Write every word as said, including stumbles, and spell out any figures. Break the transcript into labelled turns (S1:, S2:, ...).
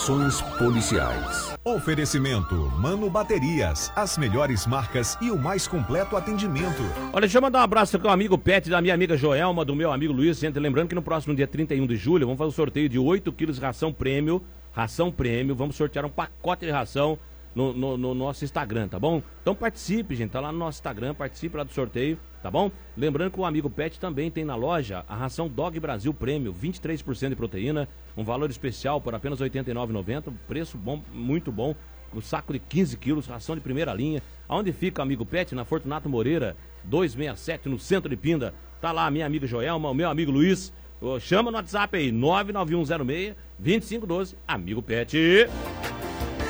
S1: Ações policiais.
S2: Oferecimento Mano Baterias, as melhores marcas e o mais completo atendimento.
S3: Olha, deixa eu mandar um abraço aqui ao amigo Pet, da minha amiga Joelma, do meu amigo Luiz. Gente, lembrando que no próximo dia trinta e um de julho vamos fazer um sorteio de oito quilos de ração prêmio. Ração prêmio, vamos sortear um pacote de ração no, no, no nosso Instagram, tá bom? Então participe, gente, tá lá no nosso Instagram, participe lá do sorteio, tá bom? Lembrando que o amigo Pet também tem na loja a ração Dog Brasil Prêmio, vinte e três por cento de proteína, um valor especial por apenas oitenta e nove reais e noventa centavos, preço bom, muito bom, o saco de quinze quilos, ração de primeira linha. Aonde fica o amigo Pet? Na Fortunato Moreira, duzentos e sessenta e sete, no centro de Pinda. Tá lá a minha amiga Joelma, o meu amigo Luiz. Chama no WhatsApp aí, nove nove um zero seis, dois cinco um dois, amigo Pet.